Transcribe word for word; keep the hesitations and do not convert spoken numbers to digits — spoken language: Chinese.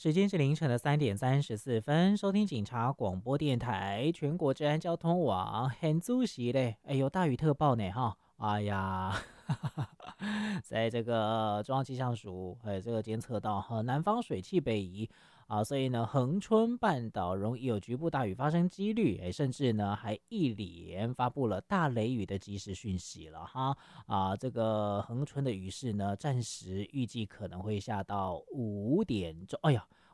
时间是凌晨的三点三十四分，收听警察广播电台全国治安交通网，很主席嘞，哎呦，大雨特报呢哈，哎呀，在这个中央气象署，哎，这个监测到哈南方水汽北移啊，所以呢，恒春半岛容易有局部大雨发生几率，哎，甚至呢还一连发布了大雷雨的即时讯息了哈啊，这个恒春的雨势呢，暂时预计可能会下到五点钟，哎呀。